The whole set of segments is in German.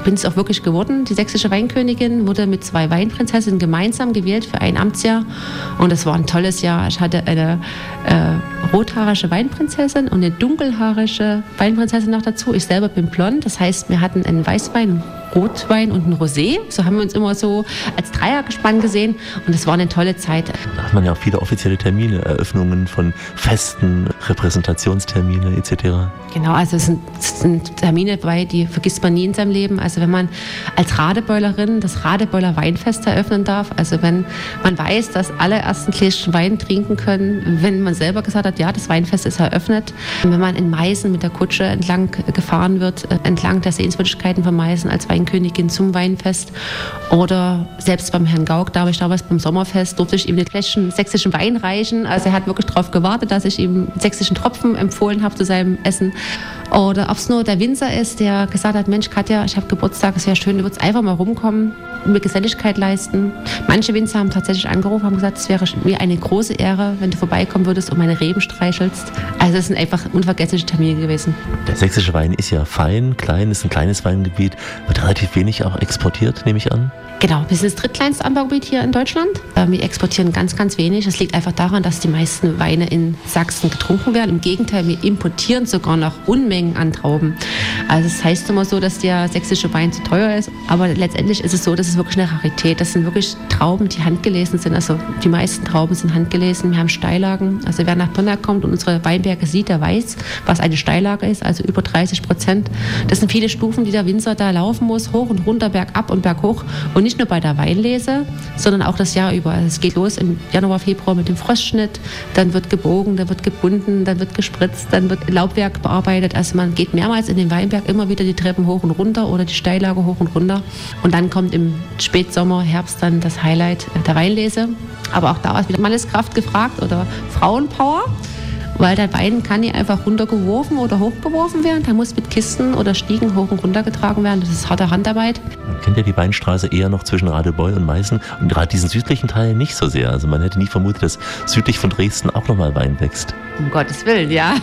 bin es auch wirklich geworden. Die sächsische Weinkönigin wurde mit 2 Weinprinzessinnen gemeinsam gewählt für ein Amtsjahr. Und es war ein tolles Jahr. Ich hatte eine rothaarische Weinprinzessin und eine dunkelhaarige Weinprinzessin noch dazu. Ich selber bin blond, das heißt, wir hatten einen Weißwein, Rotwein und ein Rosé. So haben wir uns immer so als Dreiergespann gesehen und es war eine tolle Zeit. Da hat man ja auch viele offizielle Termine, Eröffnungen von Festen, Repräsentationstermine etc. Genau, also es sind Termine dabei, die vergisst man nie in seinem Leben. Also wenn man als Radebeulerin das Radebeuler Weinfest eröffnen darf, also wenn man weiß, dass alle ersten Gläschen Wein trinken können, wenn man selber gesagt hat, ja, das Weinfest ist eröffnet. Wenn man in Meißen mit der Kutsche entlang gefahren wird, entlang der Sehenswürdigkeiten von Meißen als Weinkönigin zum Weinfest oder selbst beim Herrn Gauck, da habe ich damals beim Sommerfest, durfte ich ihm den Fläschchen sächsischen Wein reichen. Also er hat wirklich darauf gewartet, dass ich ihm sächsischen Tropfen empfohlen habe zu seinem Essen. Oder ob es nur der Winzer ist, der gesagt hat, Mensch Katja, ich habe Geburtstag, es wäre schön, du würdest einfach mal rumkommen, mir Geselligkeit leisten. Manche Winzer haben tatsächlich angerufen, haben gesagt, es wäre mir eine große Ehre, wenn du vorbeikommen würdest und meine Reben streichelst. Also es sind einfach unvergessliche Termine gewesen. Der sächsische Wein ist ja fein, klein, ist ein kleines Weingebiet, wird relativ wenig auch exportiert, nehme ich an. Genau, wir sind das drittkleinste Anbaugebiet hier in Deutschland. Wir exportieren ganz, ganz wenig. Das liegt einfach daran, dass die meisten Weine in Sachsen getrunken werden. Im Gegenteil, wir importieren sogar noch Unmengen an Trauben. Also es heißt immer so, dass der sächsische Wein zu teuer ist. Aber letztendlich ist es so, das ist wirklich eine Rarität. Das sind wirklich Trauben, die handgelesen sind. Also die meisten Trauben sind handgelesen. Wir haben Steillagen. Also wer nach Pirna kommt und unsere Weinberge sieht, der weiß, was eine Steillage ist. Also über 30%. Das sind viele Stufen, die der Winzer da laufen muss. Hoch und runter, bergab und berghoch. Und nicht nur bei der Weinlese, sondern auch das Jahr über. Also es geht los im Januar, Februar mit dem Frostschnitt, dann wird gebogen, dann wird gebunden, dann wird gespritzt, dann wird Laubwerk bearbeitet. Also man geht mehrmals in den Weinberg immer wieder die Treppen hoch und runter oder die Steillage hoch und runter. Und dann kommt im Spätsommer, Herbst dann das Highlight der Weinlese. Aber auch da ist wieder Manneskraft gefragt oder Frauenpower. Weil der Wein kann nicht einfach runtergeworfen oder hochgeworfen werden. Der muss mit Kisten oder Stiegen hoch und runter getragen werden. Das ist harte Handarbeit. Man kennt ja die Weinstraße eher noch zwischen Radebeul und Meißen und gerade diesen südlichen Teil nicht so sehr. Also man hätte nie vermutet, dass südlich von Dresden auch nochmal Wein wächst. Um Gottes Willen, ja.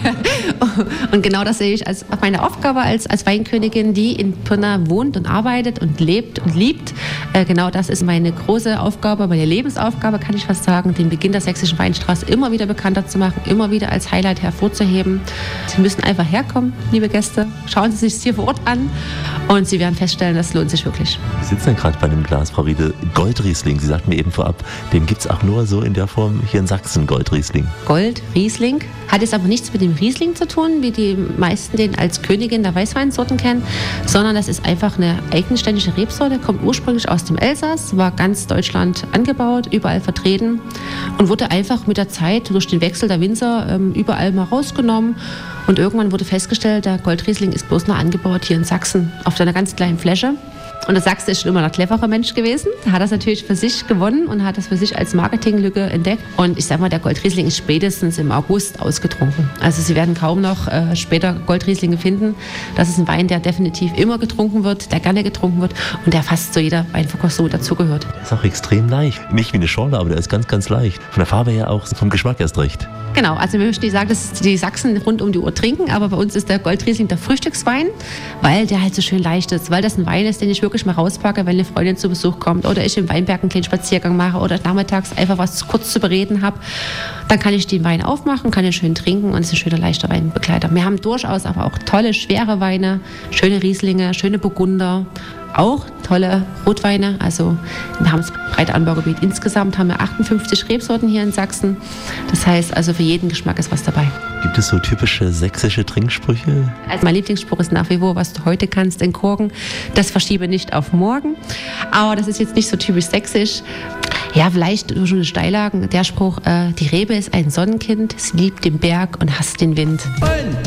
Und genau das sehe ich als meine Aufgabe als Weinkönigin, die in Pirna wohnt und arbeitet und lebt und liebt. Genau das ist meine große Aufgabe, meine Lebensaufgabe, kann ich fast sagen, den Beginn der sächsischen Weinstraße immer wieder bekannter zu machen, immer wieder als Highlight hervorzuheben. Sie müssen einfach herkommen, liebe Gäste. Schauen Sie sich es hier vor Ort an und Sie werden feststellen, das lohnt sich wirklich. Wir sitzen gerade bei einem Glas, Frau Riede, Goldriesling. Sie sagten mir eben vorab, den gibt es auch nur so in der Form hier in Sachsen, Goldriesling. Goldriesling hat jetzt aber nichts mit dem Riesling zu tun, wie die meisten den als Königin der Weißweinsorten kennen, sondern das ist einfach eine eigenständige Rebsorte, kommt ursprünglich aus dem Elsass, war ganz Deutschland angebaut, überall vertreten und wurde einfach mit der Zeit durch den Wechsel der Winzer überall mal rausgenommen. Und irgendwann wurde festgestellt, der Goldriesling ist bloß noch angebaut hier in Sachsen auf einer ganz kleinen Fläche. Und der Sachse ist schon immer ein cleverer Mensch gewesen. Der hat das natürlich für sich gewonnen und hat das für sich als Marketinglücke entdeckt. Und ich sag mal, der Goldriesling ist spätestens im August ausgetrunken. Also Sie werden kaum noch später Goldrieslinge finden. Das ist ein Wein, der definitiv immer getrunken wird, der gerne getrunken wird und der fast zu jeder Weinverkostung dazugehört. Der ist auch extrem leicht. Nicht wie eine Schorle, aber der ist ganz, ganz leicht. Von der Farbe her auch, vom Geschmack erst recht. Genau, also wir möchten nicht sagen, dass die Sachsen rund um die Uhr trinken, aber bei uns ist der Goldriesling der Frühstückswein, weil der halt so schön leicht ist, weil das ein Wein ist, den ich wirklich mal rauspacke, wenn eine Freundin zu Besuch kommt oder ich im Weinberg einen kleinen Spaziergang mache oder nachmittags einfach was kurz zu bereden habe. Dann kann ich den Wein aufmachen, kann ihn schön trinken und es ist ein schöner, leichter Weinbegleiter. Wir haben durchaus aber auch tolle, schwere Weine, schöne Rieslinge, schöne Burgunder, auch tolle Rotweine. Also wir haben das breite Anbaugebiet. Insgesamt haben wir 58 Rebsorten hier in Sachsen. Das heißt, also für jeden Geschmack ist was dabei. Gibt es so typische sächsische Trinksprüche? Also mein Lieblingsspruch ist nach wie vor, was du heute kannst entkorken, das verschiebe nicht auf morgen. Aber das ist jetzt nicht so typisch sächsisch. Ja, vielleicht nur schon eine Steillagen. Der Spruch, die Rebe ist ein Sonnenkind, sie liebt den Berg und hasst den Wind.